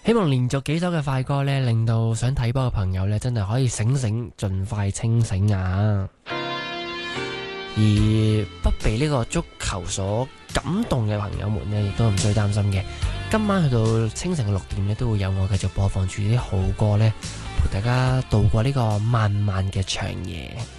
希望連續幾首嘅快歌呢，令到想睇波嘅朋友呢，真係可以醒醒，盡快清醒啊！而不被呢個足球所感動嘅朋友們呢，亦都唔需要擔心嘅。今晚去到清晨嘅6點呢，都會有我繼續播放住啲好歌呢，陪大家度過呢個漫漫嘅長夜。